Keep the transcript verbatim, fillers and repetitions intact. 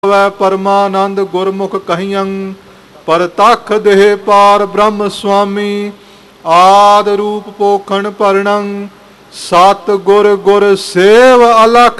ਵੈ ਪਰਮਾਨੰਦ ਗੁਰਮੁਖ ਕਹੀਅੰ ਪਰਤਖ ਦੇਹ ਪਾਰ ਬ੍ਰਹਮ ਸੁਆਮੀ ਆਦ ਰੂਪ ਪੋਖਣ ਭਰਣੰ ਸਤ ਗੁਰ ਗੁਰ ਸੇਵ ਅਲਖ